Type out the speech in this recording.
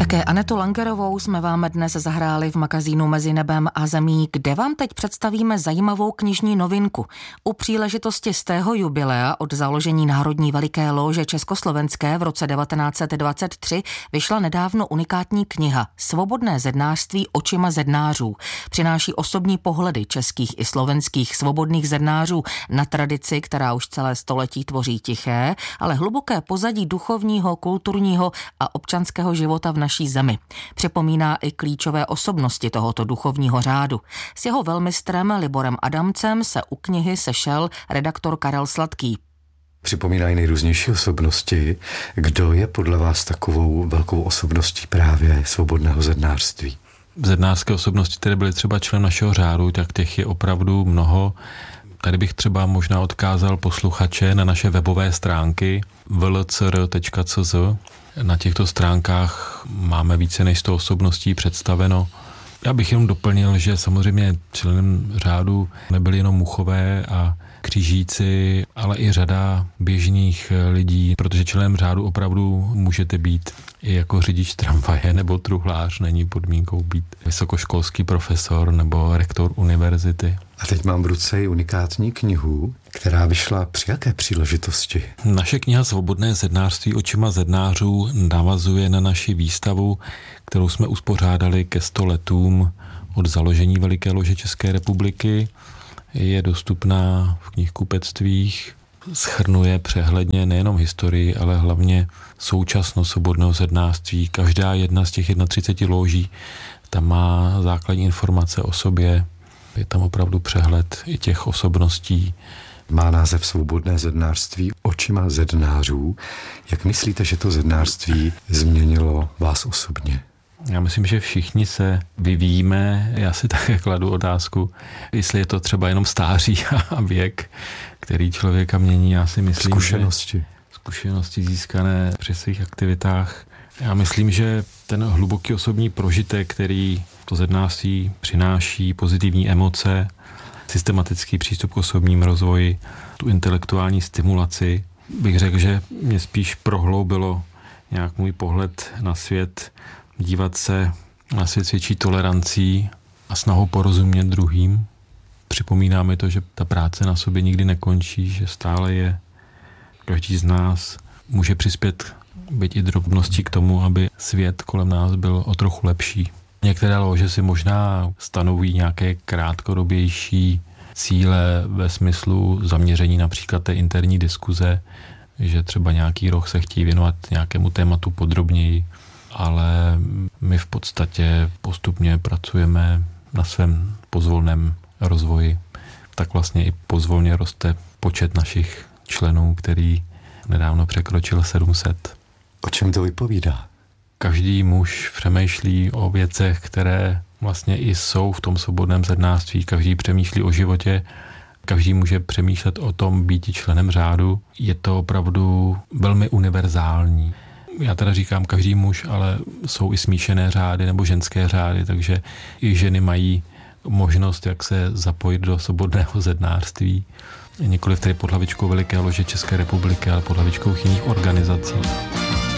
Také Anetu Langerovou jsme vám dnes zahráli v magazínu Mezi nebem a zemí, kde vám teď představíme zajímavou knižní novinku. U příležitosti 100. jubilea od založení Národní veliké lóže československé v roce 1923 vyšla nedávno unikátní kniha Svobodné zednářství očima zednářů. Přináší osobní pohledy českých i slovenských svobodných zednářů na tradici, která už celé století tvoří tiché, ale hluboké pozadí duchovního, kulturního a občanského života v naší zemi. Připomíná i klíčové osobnosti tohoto duchovního řádu. S jeho velmistrem Liborem Adamcem se u knihy sešel redaktor Karel Sladký. Připomínají nejrůznější osobnosti. Kdo je podle vás takovou velkou osobností právě svobodného zednářství? Zednářské osobnosti, které byly třeba členem našeho řádu, tak těch je opravdu mnoho. Tady bych třeba možná odkázal posluchače na naše webové stránky vlcr.cz. Na těchto stránkách máme více než 100 osobností představeno. Já bych jenom doplnil, že samozřejmě členem řádu nebyli jenom muchové a křížíci, ale i řada běžných lidí, protože členem řádu opravdu můžete být i jako řidič tramvaje nebo truhlář, není podmínkou být vysokoškolský profesor nebo rektor univerzity. A teď mám v ruce i unikátní knihu, která vyšla při jaké příležitosti? Naše kniha Svobodné zednářství očima zednářů navazuje na naši výstavu, kterou jsme uspořádali ke 100 letům od založení Veliké lože České republiky. Je dostupná v knihkupectvích, shrnuje přehledně nejenom historii, ale hlavně současnost svobodného zednářství. Každá jedna z těch 31 loží tam má základní informace o sobě. Je tam opravdu přehled i těch osobností. Má název Svobodné zednářství očima zednářů. Jak myslíte, že to zednářství změnilo vás osobně? Já myslím, že všichni se vyvíjíme. Já si také kladu otázku, jestli je to třeba jenom stáří a věk, který člověka mění. Já si myslím, zkušenosti získané při svých aktivitách. Já myslím, že ten hluboký osobní prožitek, který to zednářství přináší, pozitivní emoce, systematický přístup k osobním rozvoji, tu intelektuální stimulaci, bych řekl, že mě spíš prohloubilo nějak můj pohled na svět, dívat se na svět s větší tolerancí a snahou porozumět druhým. Připomíná mi to, že ta práce na sobě nikdy nekončí, že stále je každý z nás může přispět byť i drobností k tomu, aby svět kolem nás byl o trochu lepší. Některé lože si možná stanoví nějaké krátkodobější cíle ve smyslu zaměření například té interní diskuze, že třeba nějaký rok se chtějí věnovat nějakému tématu podrobněji, ale my v podstatě postupně pracujeme na svém pozvolném rozvoji. Tak vlastně i pozvolně roste počet našich členů, který nedávno překročil 700. O čem to vypovídá? Každý muž přemýšlí o věcech, které vlastně i jsou v tom svobodném zednářství. Každý přemýšlí o životě, každý může přemýšlet o tom být členem řádu. Je to opravdu velmi univerzální. Já teda říkám každý muž, ale jsou i smíšené řády nebo ženské řády, takže i ženy mají možnost, jak se zapojit do svobodného zednářství. Nikoliv tedy pod hlavičkou Veliké lože České republiky, ale pod hlavičkou jiných organizací.